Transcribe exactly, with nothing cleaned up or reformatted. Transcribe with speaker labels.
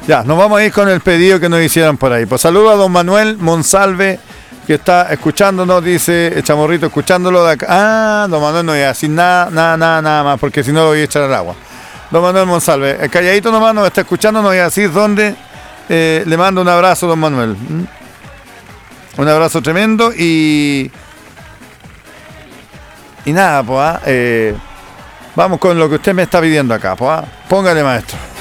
Speaker 1: Ya, nos vamos a ir con el pedido que nos hicieron por ahí. Pues saludo a don Manuel Monsalve, que está escuchándonos, dice el Chamorrito, escuchándolo de acá. Ah, don Manuel no iba a decir nada, nada, nada, nada más, porque si no lo voy a echar al agua. Don Manuel Monsalve, el calladito nomás nos está escuchando, no voy a decir dónde. Eh, le mando un abrazo, don Manuel. ¿Mm? Un abrazo tremendo y... Y nada, pues, ¿ah? eh, vamos con lo que usted me está pidiendo acá, pues, ¿ah? Póngale, maestro.